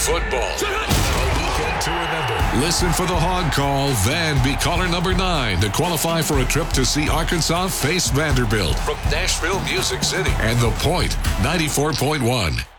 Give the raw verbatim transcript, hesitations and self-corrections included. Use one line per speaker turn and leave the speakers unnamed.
football. A weekend to remember. Listen for the Hog Call, then be caller number nine to qualify for a trip to see Arkansas face Vanderbilt from Nashville Music City and The Point ninety-four point one.